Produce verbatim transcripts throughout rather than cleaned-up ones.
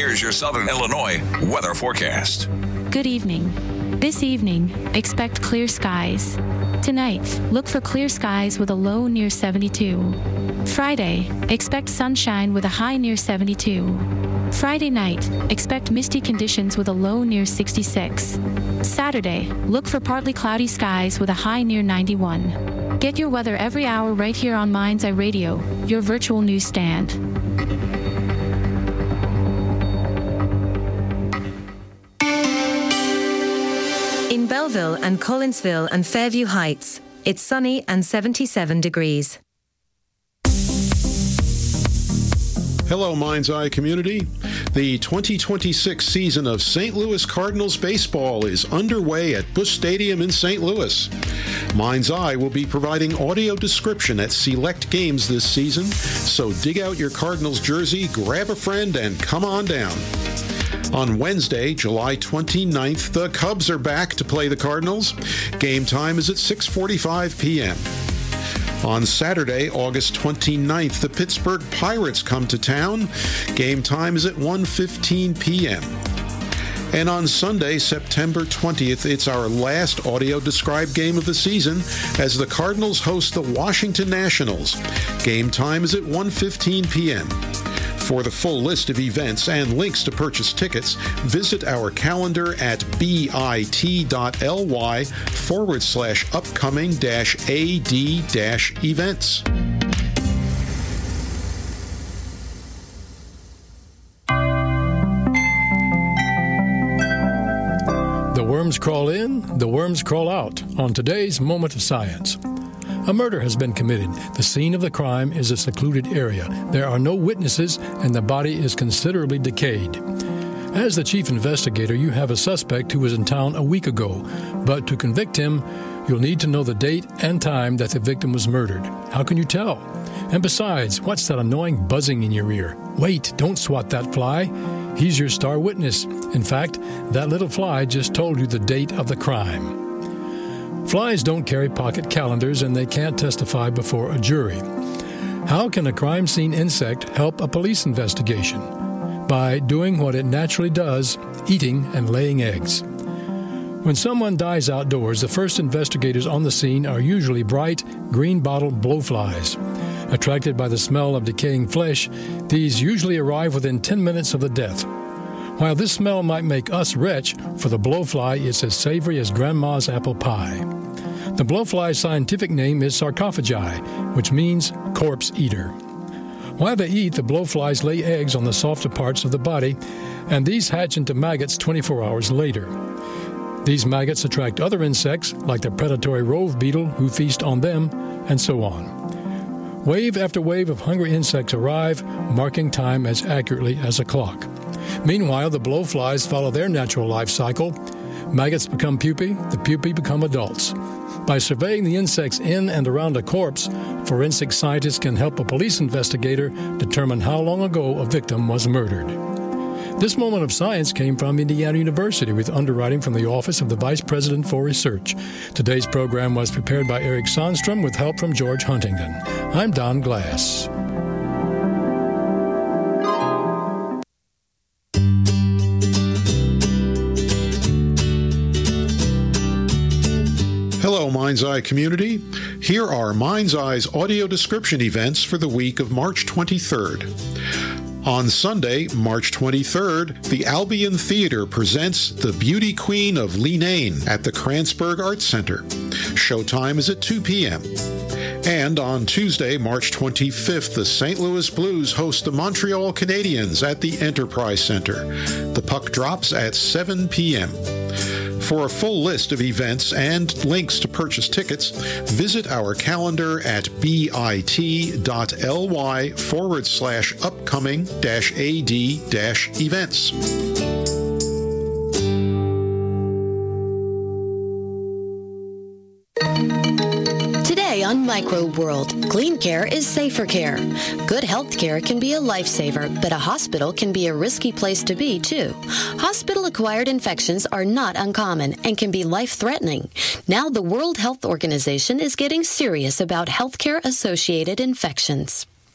Here's your Southern Illinois weather forecast. Good evening. This evening, expect clear skies. Tonight, look for clear skies with a low near seventy-two. Friday, expect sunshine with a high near seventy-two. Friday night, expect misty conditions with a low near sixty-six. Saturday, look for partly cloudy skies with a high near ninety-one. Get your weather every hour right here on Mind's Eye Radio, your virtual newsstand. In Belleville and Collinsville and Fairview Heights, it's sunny and seventy-seven degrees. Hello, Mind's Eye community. The twenty twenty-six season of Saint Louis Cardinals baseball is underway at Busch Stadium in Saint Louis. Mind's Eye will be providing audio description at select games this season, so dig out your Cardinals jersey, grab a friend, and come on down. On Wednesday, July twenty-ninth, the Cubs are back to play the Cardinals. Game time is at six forty-five p.m. On Saturday, August twenty-ninth, the Pittsburgh Pirates come to town. Game time is at one fifteen p.m. And on Sunday, September twentieth, it's our last audio-described game of the season as the Cardinals host the Washington Nationals. Game time is at one fifteen p.m. For the full list of events and links to purchase tickets, visit our calendar at bit.ly forward slash upcoming dash AD dash events. The worms crawl in, the worms crawl out on today's Moment of Science. A murder has been committed. The scene of the crime is a secluded area. There are no witnesses, and the body is considerably decayed. As the chief investigator, you have a suspect who was in town a week ago, but to convict him, you'll need to know the date and time that the victim was murdered. How can you tell? And besides, what's that annoying buzzing in your ear? Wait, don't swat that fly. He's your star witness. In fact, that little fly just told you the date of the crime. Flies don't carry pocket calendars, and they can't testify before a jury. How can a crime scene insect help a police investigation? By doing what it naturally does, eating and laying eggs. When someone dies outdoors, the first investigators on the scene are usually bright, green-bottled blowflies. Attracted by the smell of decaying flesh, these usually arrive within ten minutes of the death. While this smell might make us retch, for the blowfly it's as savory as Grandma's apple pie. The blowfly's scientific name is sarcophagi, which means corpse eater. While they eat, the blowflies lay eggs on the softer parts of the body, and these hatch into maggots twenty-four hours later. These maggots attract other insects, like the predatory rove beetle, who feast on them, and so on. Wave after wave of hungry insects arrive, marking time as accurately as a clock. Meanwhile, the blowflies follow their natural life cycle. Maggots become pupae, the pupae become adults. By surveying the insects in and around a corpse, forensic scientists can help a police investigator determine how long ago a victim was murdered. This Moment of Science came from Indiana University with underwriting from the Office of the Vice President for Research. Today's program was prepared by Eric Sandstrom with help from George Huntington. I'm Don Glass. Hello, Mind's Eye community. Here are Mind's Eye's audio description events for the week of March twenty-third. On Sunday, March twenty-third, the Albion Theater presents The Beauty Queen of Leenane at the Kranzberg Arts Center. Showtime is at two p.m. And on Tuesday, March twenty-fifth, the Saint Louis Blues host the Montreal Canadiens at the Enterprise Center. The puck drops at seven p.m. For a full list of events and links to purchase tickets, visit our calendar at bit.ly forward slash upcoming dash AD dash events. On Microbe World, clean care is safer care. Good health care can be a lifesaver, but a hospital can be a risky place to be, too. Hospital-acquired infections are not uncommon and can be life-threatening. Now the World Health Organization is getting serious about healthcare-associated infections.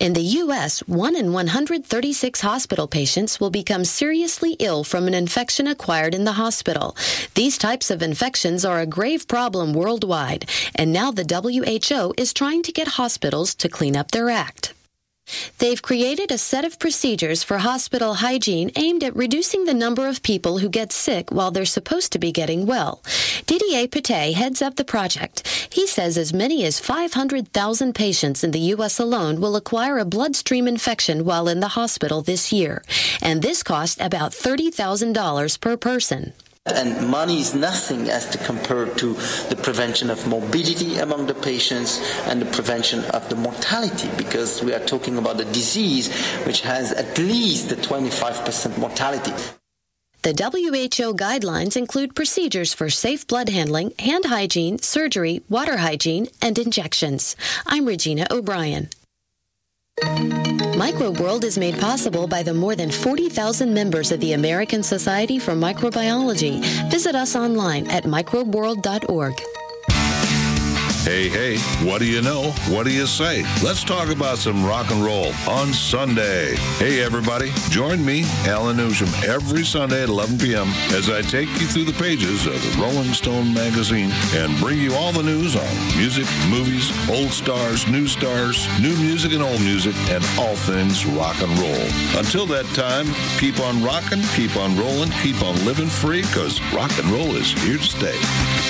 In the U S, one in one hundred thirty-six hospital patients will become seriously ill from an infection acquired in the hospital. These types of infections are a grave problem worldwide, and now the W H O is trying to get hospitals to clean up their act. They've created a set of procedures for hospital hygiene aimed at reducing the number of people who get sick while they're supposed to be getting well. Didier Pate heads up the project. He says as many as five hundred thousand patients in the U S alone will acquire a bloodstream infection while in the hospital this year. And this costs about thirty thousand dollars per person. And money is nothing as to compare to the prevention of morbidity among the patients and the prevention of the mortality, because we are talking about a disease which has at least a twenty-five percent mortality. The W H O guidelines include procedures for safe blood handling, hand hygiene, surgery, water hygiene, and injections. I'm Regina O'Brien. Microworld is made possible by the more than forty thousand members of the American Society for Microbiology. Visit us online at microworld dot org. Hey, hey, what do you know? What do you say? Let's talk about some rock and roll on Sunday. Hey, everybody, join me, Alan Newsham, every Sunday at eleven p.m. as I take you through the pages of the Rolling Stone magazine and bring you all the news on music, movies, old stars, new stars, new music and old music, and all things rock and roll. Until that time, keep on rocking, keep on rolling, keep on living free, because rock and roll is here to stay.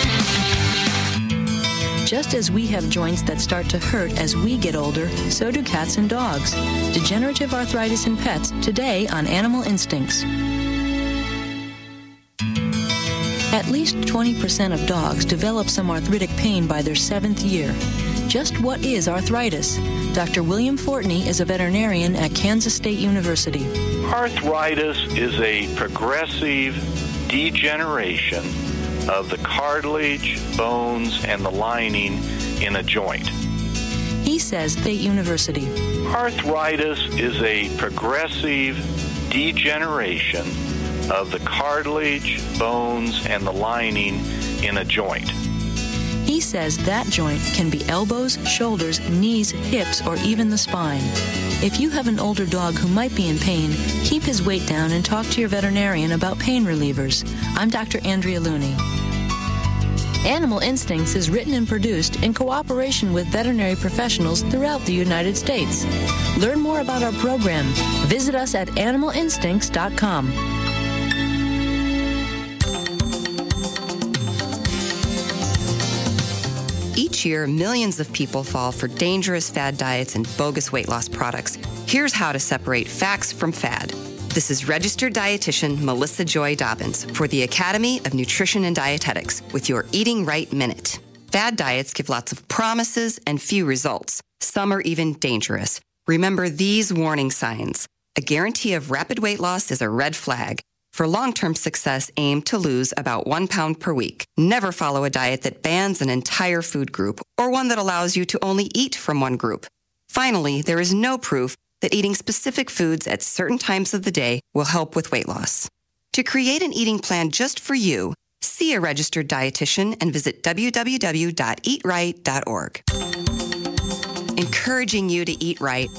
Just as we have joints that start to hurt as we get older, so do cats and dogs. Degenerative arthritis in pets, today on Animal Instincts. At least twenty percent of dogs develop some arthritic pain by their seventh year. Just what is arthritis? Doctor William Fortney is a veterinarian at Kansas State University. Arthritis is a progressive degeneration of the cartilage, bones, and the lining in a joint. He says State University. Arthritis is a progressive degeneration of the cartilage, bones, and the lining in a joint. He says that joint can be elbows, shoulders, knees, hips, or even the spine. If you have an older dog who might be in pain, keep his weight down and talk to your veterinarian about pain relievers. I'm Doctor Andrea Looney. Animal Instincts is written and produced in cooperation with veterinary professionals throughout the United States. Learn more about our program. Visit us at animal instincts dot com. Each year, millions of people fall for dangerous fad diets and bogus weight loss products. Here's how to separate facts from fad. This is registered dietitian Melissa Joy Dobbins for the Academy of Nutrition and Dietetics with your Eating Right Minute. Fad diets give lots of promises and few results. Some are even dangerous. Remember these warning signs. A guarantee of rapid weight loss is a red flag. For long-term success, aim to lose about one pound per week. Never follow a diet that bans an entire food group or one that allows you to only eat from one group. Finally, there is no proof that eating specific foods at certain times of the day will help with weight loss. To create an eating plan just for you, see a registered dietitian and visit w w w dot eat right dot org. Encouraging you to eat right